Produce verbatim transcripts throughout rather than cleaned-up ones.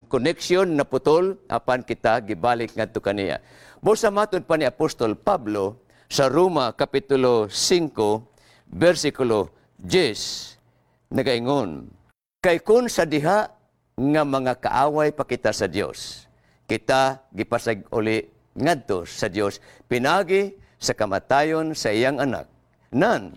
connection na putol apan kita gibalik ngadto kaniya. Busa matud pa ni Apostol Pablo sa Roma kapitulo five versikulo ten nagaingon, kay kun sa diha nga mga kaaway pa kita sa Dios, kita gipasag uli ngadto sa Dios pinagi sa kamatayon sa iyang anak. Nan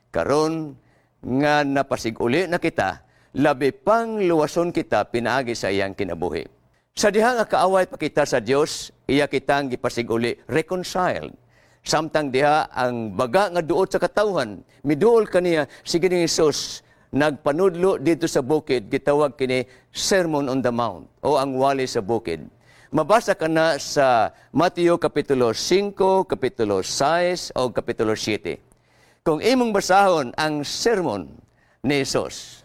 karon nga napasig-uli na kita, labi pang luwason kita pinaagi sa iyang kinabuhi. Sa diha nga kaaway pa kita sa Dios, iya kitang gipasig-uli reconciled. Samtang diha ang baga nga duot sa katawhan, miduol kaniya si Ginoong Hesus nagpanudlo dito sa bukid, gitawag kini Sermon on the Mount o ang wali sa bukid. Mabasa ka na sa Mateo kapitulo five, kapitulo six o kapitulo seven. Kung imong basahon ang sermon ni Hesus,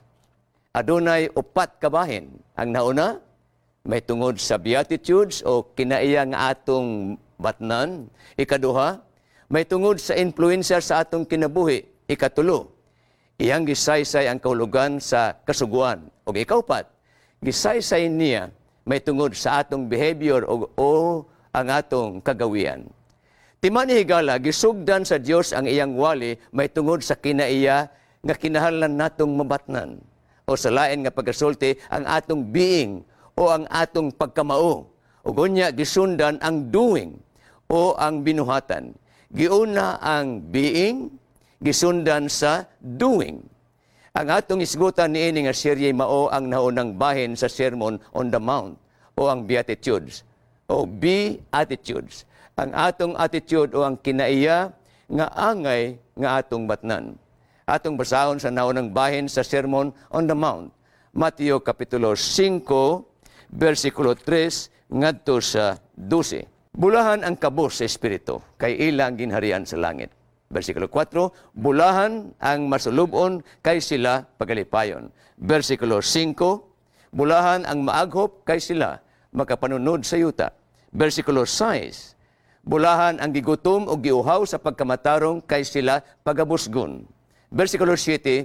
adunay upat ka bahin. Ang nauna, may tungod sa Beatitudes o kinaiya nga atong batnan. Ikaduha, may tungod sa influensya sa atong kinabuhi. Ikatulo, iyang gisaysay ang kahulugan sa kasuguan. O ikaupat, gisaysay niya may tungod sa atong behavior o, o ang atong kagawian. Timan ni higala, gisugdan sa Dios ang iyang wali may tungod sa kinaiya nga kinahanglan natong mabatnan. O sa lain nga pagkasulti ang atong being o ang atong pagkamao. O gunya gisundan ang doing o ang binuhatan. Giuna ang being, gisundan sa doing. Ang atong isgutan niini nga serye mao ang naunang bahin sa Sermon on the Mount o ang Beatitudes o Beatitudes. Ang atong attitude o ang kinaiya nga angay nga atong batnan. Atong basahon sa naunang bahin sa Sermon on the Mount. Mateo kapitulo five, versikulo three ngadto sa twelve. Bulahan ang kabos sa espiritu, kay ila ang ginharian sa langit. Versikulo four, bulahan ang masulubon, kay sila pagalipayon. Versikulo five, bulahan ang maaghop, kay sila makapanunod sa yuta. Versikulo six, bulahan ang gigutom o giuhaw sa pagkamatarong, kay sila pagabusgon. Versikulo seven,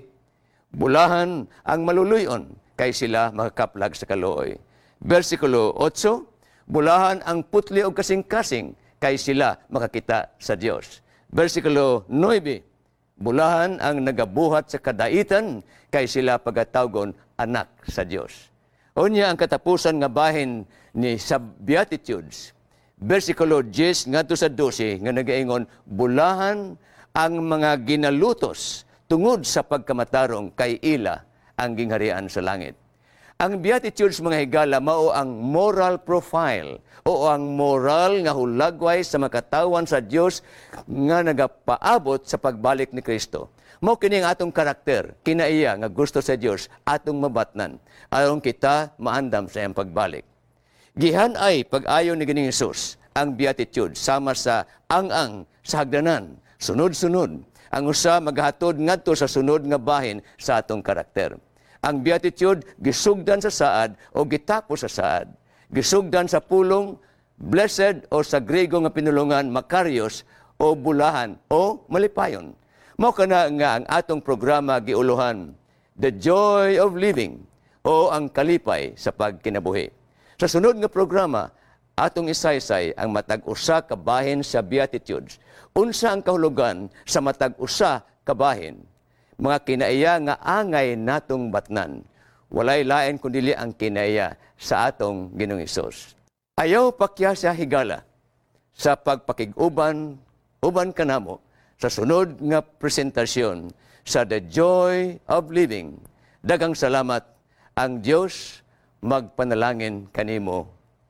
bulahan ang maluluyon, kay sila makakaplag sa kalooy. Versikulo eight, bulahan ang putli o kasing-kasing, kay sila makakita sa Dios. Versikulo nine, bulahan ang nagabuhat sa kadaitan, kay sila pagatawgon anak sa Dios. Unya ang katapusan nga bahin ni sa Beatitudes. Versikulo ten ngadto sa twelve nga nagaingon, bulahan ang mga ginalutos tungod sa pagkamatarong, kay ila ang gingharian sa langit. Ang Beatitudes, mga higala, mao ang moral profile o ang moral nga hulagway sa makatawan sa Dios nga nagapaabot sa pagbalik ni Kristo. Mao kini ang atong karakter, kinaiya nga gusto sa Dios atong mabatnan aron kita maandam sa iyang pagbalik. Gihan ay pag-ayo ni Ginoong Hesus ang Beatitude sama sa ang-ang sa hagdanan, sunod-sunod. Ang usa maghatod ngadto sa sunod nga bahin sa atong karakter. Ang Beatitude gisugdan sa saad o gitapos sa saad. Gisugdan sa pulong, blessed o sa Grego nga pinulungan, makarios o bulahan o malipayon. Mao kana nga ang atong programa giuluhan, The Joy of Living o ang kalipay sa pagkinabuhi. Sa sunod nga programa, atong isaysay ang matag usa ka bahin sa Beatitudes. Unsa ang kahulugan sa matag usa ka bahin? Mga kinaiya nga angay natong batnan. Walay lain kundi ang kinaiya sa atong Ginoong Hesus. Ayaw pakya sa higala sa pagpakiguban uban kanamo sa sunod nga presentasyon sa The Joy of Living. Daghang salamat. Ang Dios magpanalangin kanimo.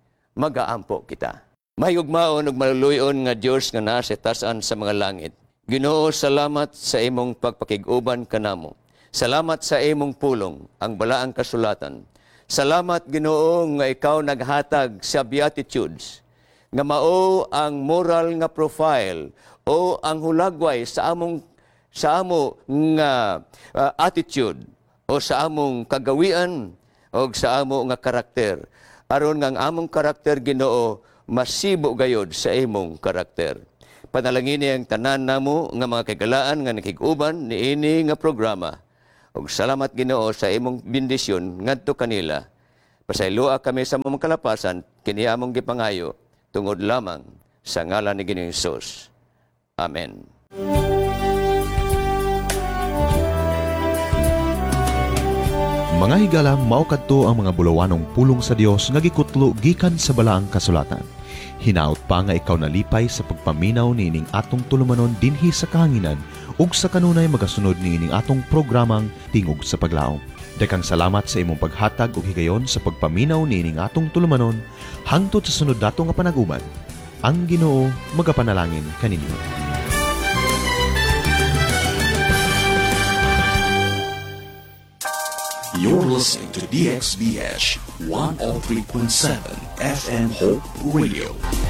Magaampo kita. Mahigugmaon ug maluluyon nga Dios nga naa sa tasan sa mga langit. Ginoo, salamat sa imong pagpakiguban kanamo. Salamat sa imong pulong, ang balaang kasulatan. Salamat, Ginoo, nga ikaw naghatag sa Beatitudes, nga mao ang moral nga profile o ang hulagway sa among sa amo nga uh, attitude o sa among kagawian o sa amo nga karakter. Aron nga ang among karakter, Ginoo, masibo gayod sa imong karakter. Panalangini ang tanan namo nga mga kagalaan nga nakig-uban niini nga programa. Ug salamat, Ginoo, sa imong bendisyon ngadto kanila. Pasaylua kami sa mong kalapasan, kini among gipangayo, tungod lamang sa ngalan ni Ginoong Hesus. Amen. Mga higala, mao kadto ang mga bulawanong pulong sa Dios nga gikutlo gikan sa balaang kasulatan. Hinaot pa nga ikaw nalipay sa pagpaminaw niining atong tulumanon dinhi sa kahanginan ug sa kanunay magasunod niining atong programang Tingog sa Paglaom. Daghang salamat sa imong paghatag ug higayon sa pagpaminaw niining atong tulumanon hangtod sa sunod dato nga panag-uban. Ang Ginoo magapanalangin kaninyo. You're listening to D X B H one oh three point seven F M Hope Radio.